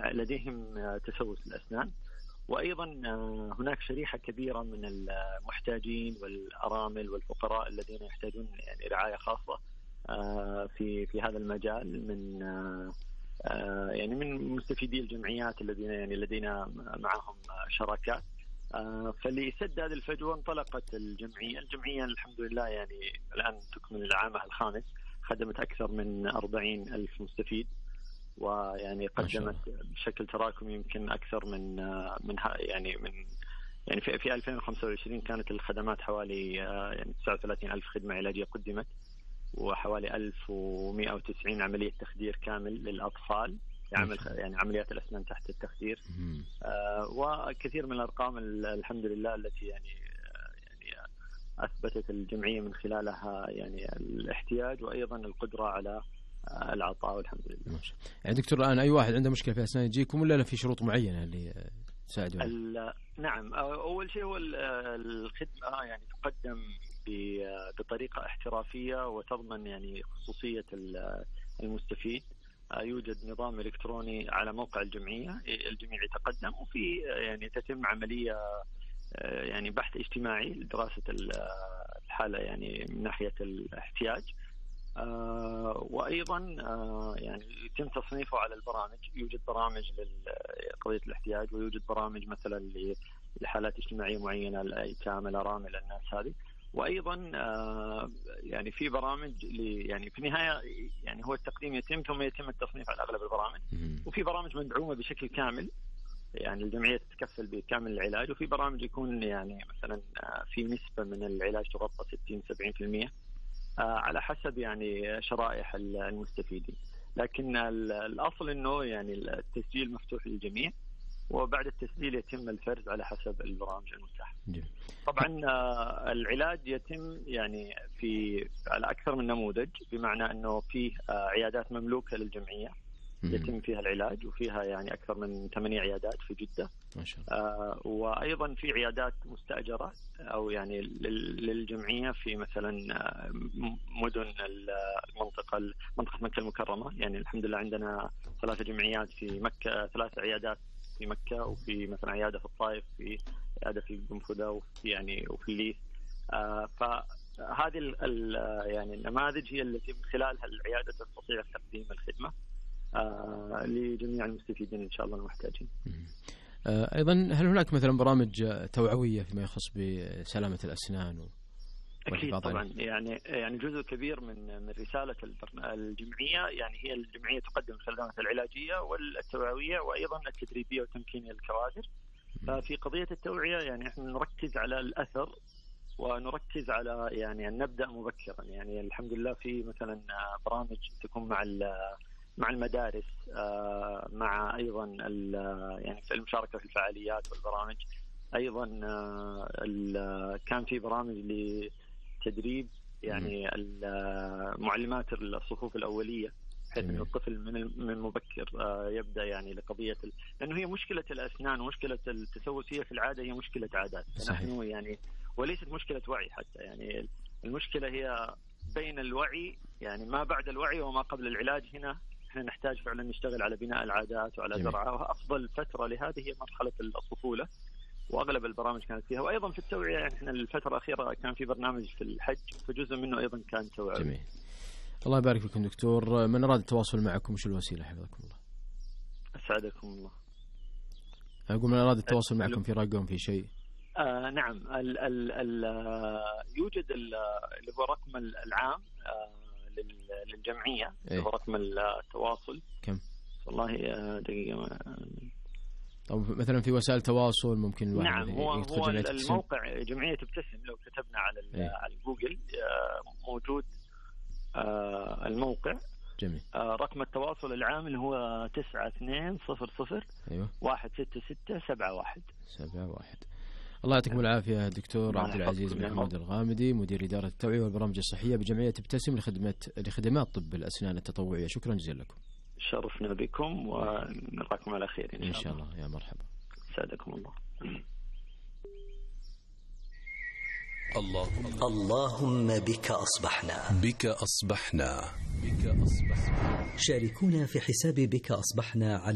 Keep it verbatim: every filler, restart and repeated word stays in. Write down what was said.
لديهم تسوس الأسنان. وأيضا هناك شريحة كبيرة من المحتاجين والأرامل والفقراء الذين يحتاجون يعني رعاية خاصة في في هذا المجال من يعني من مستفيدي الجمعيات الذين يعني لدينا معهم شراكات. فلسد هذه الفجوة انطلقت الجمعية. الجمعية الحمد لله يعني الآن تكمل عامها الخامس، خدمت أكثر من أربعين ألف مستفيد، ويعني قدمت بشكل تراكمي يمكن أكثر من من يعني من يعني في في ألفين وخمسة وعشرين كانت الخدمات حوالي يعني تسعة وثلاثين ألف خدمة علاجية قدمت، وحوالي ألف ومئة وتسعين عملية تخدير كامل للأطفال، يعمل يعني عمليات الأسنان تحت التخدير. آه وكثير من الأرقام الحمد لله التي يعني يعني أثبتت الجمعية من خلالها يعني الاحتياج وأيضا القدرة على العطاء والحمد لله. يعني دكتور الآن أي واحد عنده مشكلة في أسنان يجيكم ولا لا في شروط معينة اللي تساعدوا؟ نعم، أول شيء هو الخدمة يعني تقدم بطريقة احترافية وتضمن يعني خصوصية المستفيد. يوجد نظام إلكتروني على موقع الجمعية، الجميع يتقدم وفي يعني تتم عملية يعني بحث اجتماعي لدراسة الحالة يعني من ناحية الاحتياج، وأيضا يعني يتم تصنيفه على البرامج. يوجد برامج لقضية الاحتياج، ويوجد برامج مثلا لحالات اجتماعية معينة، الأيتام، الأرامل، الناس هذه. وأيضا يعني في برامج يعني في النهاية يعني هو التقديم يتم ثم يتم التصنيف على أغلب البرامج، وفي برامج مدعومة بشكل كامل يعني الجمعية تتكفل بكامل العلاج، وفي برامج يكون يعني مثلا في نسبة من العلاج تغطى ستين سبعين بالمئة على حسب يعني شرائح المستفيدين. لكن الأصل إنه يعني التسجيل مفتوح للجميع، وبعد التسجيل يتم الفرز على حسب البرامج المتاحة. طبعا العلاج يتم يعني في على أكثر من نموذج، بمعنى أنه فيه عيادات مملوكة للجمعية يتم فيها العلاج، وفيها يعني أكثر من ثمانية عيادات في جدة ما شاء الله. آه وأيضا في عيادات مستأجرة أو يعني للجمعية في مثلا مدن المنطقة منطقة مكة المكرمة. يعني الحمد لله عندنا ثلاثة جمعيات في مكة، ثلاثة عيادات في مكة، وفي مثلا عيادة في الطائف، في عيادة في القنفذة، وفي يعني وفي الليث. آه فهذه ال يعني النماذج هي التي من خلالها العيادة تستطيع تقديم الخدمة آه لجميع المستفيدين إن شاء الله المحتاجين. آه أيضا هل هناك مثلا برامج توعوية فيما يخص بسلامة الأسنان و... أكيد طبعا. يعني يعني جزء كبير من من رسالة الجمعية يعني هي الجمعية تقدم الخدمات العلاجية والتوعوية وأيضا التدريبية وتمكين الكوادر. ففي قضية التوعية يعني احنا نركز على الأثر ونركز على يعني أن نبدأ مبكرا. يعني الحمد لله في مثلا برامج تكون مع مع المدارس، مع أيضا يعني في المشاركة في الفعاليات والبرامج. أيضا كان في برامج لتدريب يعني معلمات الصفوف الأولية، بحيث أن الطفل من من مبكر يبدأ يعني لقضية ال... لأنه هي مشكلة الأسنان ومشكلة التسوس هي في العادة هي مشكلة عادات نحن يعني، وليست مشكلة وعي حتى. يعني المشكلة هي بين الوعي يعني ما بعد الوعي وما قبل العلاج. هنا احنا نحتاج فعلا نشتغل على بناء العادات وعلى زرعها، وأفضل فترة لهذه هي مرحلة الطفولة، واغلب البرامج كانت فيها. وايضا في التوعيه يعني احنا الفتره الاخيره كان في برنامج في الحج، فجزء منه ايضا كان توعيه. جميل. الله يبارك فيكم دكتور. من اراد التواصل معكم وش الوسيله حفظكم الله؟ اسعدكم الله. اقول من اراد التواصل معكم في رقم في شيء؟ آه نعم، ال ال ال يوجد اللي هو رقم العام آه للجمعيه اللي هو رقم التواصل. كم؟ والله دقيقه. أو مثلا في وسائل تواصل ممكن الواحد نعم، هو, هو الموقع جمعية ابتسم. لو كتبنا على إيه؟ على جوجل موجود الموقع. جميل. رقم التواصل العام اللي هو تسعة اثنين صفر صفر أيوة. واحد ستة ستة سبعة واحد سبعة واحد. الله يعطيكم العافية دكتور عبد العزيز بن محمود الغامدي، مدير إدارة التوعية والبرامج الصحية بجمعية ابتسم لخدمة لخدمات طب الأسنان التطوعية. شكرا جزيلا لكم. شرفنا بكم ونراكم على خير إن شاء, إن شاء الله. الله. يا مرحبا. سعدكم الله. اللهم اللهم بك أصبحنا بك أصبحنا بك أصبحنا. شاركونا في حساب بك أصبحنا على